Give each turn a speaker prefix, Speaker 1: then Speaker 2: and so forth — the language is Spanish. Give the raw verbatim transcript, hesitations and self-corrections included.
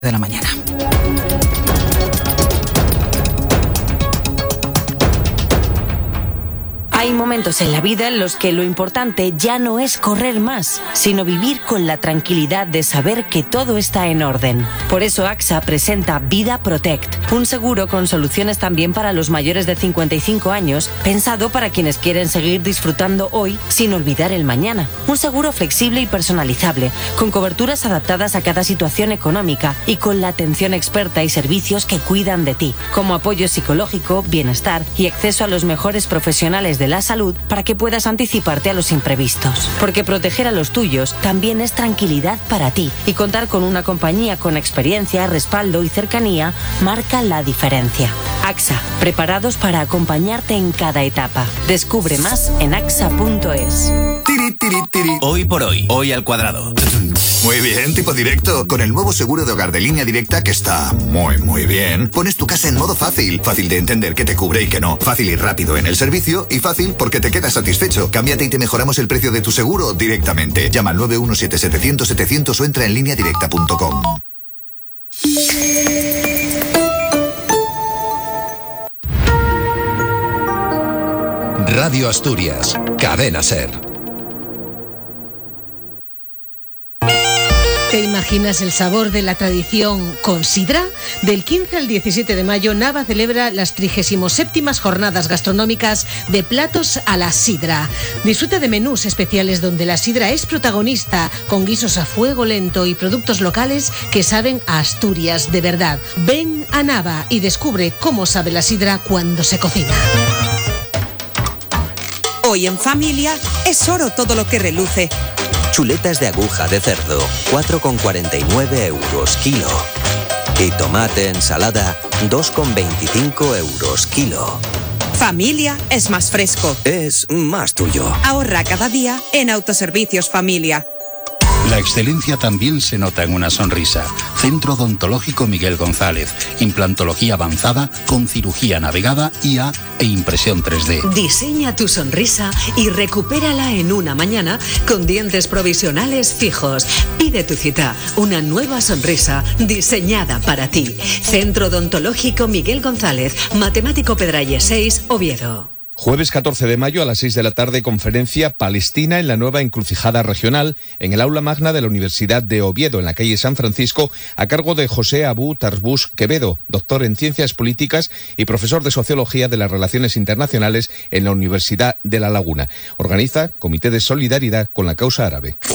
Speaker 1: de la mañana.
Speaker 2: Hay momentos en la vida en los que lo importante ya no es correr más, sino vivir con la tranquilidad de saber que todo está en orden. Por eso A X A presenta Vida Protect, un seguro con soluciones también para los mayores de cincuenta y cinco años, pensado para quienes quieren seguir disfrutando hoy sin olvidar el mañana. Un seguro flexible y personalizable, con coberturas adaptadas a cada situación económica y con la atención experta y servicios que cuidan de ti, como apoyo psicológico, bienestar y acceso a los mejores profesionales de la salud para que puedas anticiparte a los imprevistos. Porque proteger a los tuyos también es tranquilidad para ti, y contar con una compañía con experiencia, respaldo y cercanía marca la diferencia. A X A, preparados para acompañarte en cada etapa. Descubre más en axa punto es.
Speaker 3: Tiri, tiri, tiri. Hoy por hoy, hoy al cuadrado. Muy bien, tipo directo. Con el nuevo seguro de hogar de Línea Directa, que está muy, muy bien, pones tu casa en modo fácil. Fácil de entender qué te cubre y qué no. Fácil y rápido en el servicio, y fácil porque te quedas satisfecho. Cámbiate y te mejoramos el precio de tu seguro directamente. Llama al nueve uno siete setecientos setecientos o entra en línea directa punto com.
Speaker 4: Radio Asturias, Cadena SER.
Speaker 5: ¿Te imaginas el sabor de la tradición con sidra? Del quince al diecisiete de mayo, Nava celebra las trigésimo séptimas jornadas gastronómicas de platos a la sidra. Disfruta de menús especiales donde la sidra es protagonista, con guisos a fuego lento y productos locales que saben a Asturias de verdad. Ven a Nava y descubre cómo sabe la sidra cuando se cocina.
Speaker 6: Hoy en familia es oro todo lo que reluce.
Speaker 7: Chuletas de aguja de cerdo, cuatro con cuarenta y nueve euros kilo. Y tomate ensalada, dos con veinticinco euros kilo.
Speaker 6: Familia es más fresco.
Speaker 7: Es más tuyo.
Speaker 6: Ahorra cada día en Autoservicios Familia.
Speaker 8: La excelencia también se nota en una sonrisa. Centro Odontológico Miguel González. Implantología avanzada con cirugía navegada, I A e impresión tres D.
Speaker 9: Diseña tu sonrisa y recupérala en una mañana con dientes provisionales fijos. Pide tu cita. Una nueva sonrisa diseñada para ti. Centro Odontológico Miguel González. Matemático Pedralles seis, Oviedo.
Speaker 10: Jueves catorce de mayo a las seis de la tarde, conferencia Palestina en la nueva encrucijada regional en el aula magna de la Universidad de Oviedo, en la calle San Francisco, a cargo de José Abú Tarbús Quevedo, doctor en Ciencias Políticas y profesor de Sociología de las Relaciones Internacionales en la Universidad de La Laguna. Organiza Comité de Solidaridad con la Causa Árabe.